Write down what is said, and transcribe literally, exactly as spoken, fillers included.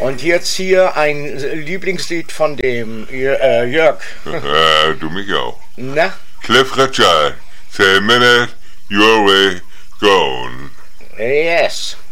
Und jetzt hier ein Lieblingslied von dem äh, Jörg. Äh, du mich auch. Na? Cliff Richard, say a minute, your way gone. Yes.